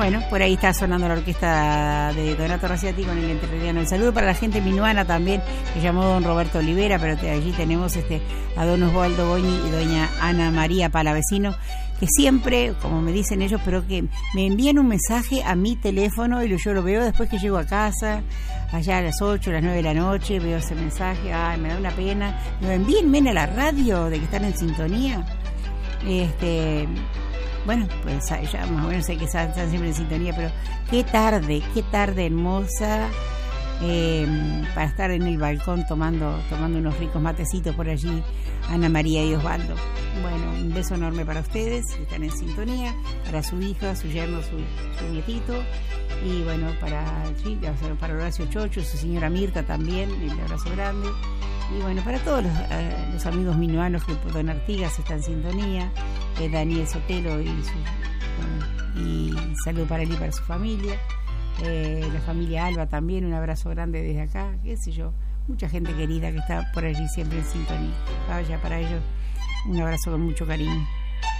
Bueno, por ahí está sonando la orquesta de Donato Raciati con el Entrerriano. El saludo para la gente minuana también, que llamó don Roberto Olivera, pero allí tenemos a don Osvaldo Boñi y doña Ana María Palavecino, que siempre, como me dicen ellos, pero que me envían un mensaje a mi teléfono y yo lo veo después que llego a casa, allá a las 8, a las 9 de la noche, veo ese mensaje, ay, me da una pena. Me envíenme a la radio de que están en sintonía. Bueno, pues ya más o menos sé que están siempre en sintonía, pero qué tarde hermosa, para estar en el balcón tomando unos ricos matecitos por allí, Ana María y Osvaldo. Bueno, un beso enorme para ustedes, que están en sintonía, para su hija, su yerno, su nietito, y bueno, para Horacio Chocho, su señora Mirta también, un abrazo grande. Y bueno, para todos los amigos minuanos, que don Artigas está en sintonía, Daniel Sotelo y saludo para él y para su familia, la familia Alba también, un abrazo grande desde acá, qué sé yo, mucha gente querida que está por allí siempre en sintonía. Vaya, para ellos un abrazo con mucho cariño.